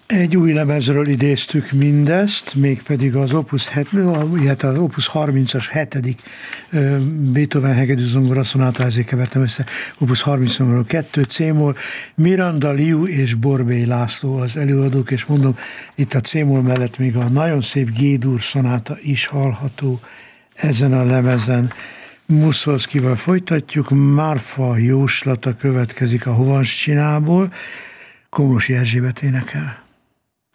Egy új lemezről idéztük mindezt, mégpedig az Opus 30-as 7. Beethoven hegedű zongora szonáta, ezért kevertem össze, Opus 30 2 C-moll, Miranda Liu és Borbély László az előadók, és mondom, itt a C-moll mellett még a nagyon szép G-dur szonáta is hallható ezen a lemezen. Muszorgszkival folytatjuk, Márfa jóslata következik a Hovanscsinából, Komlósi Erzsébet énekel.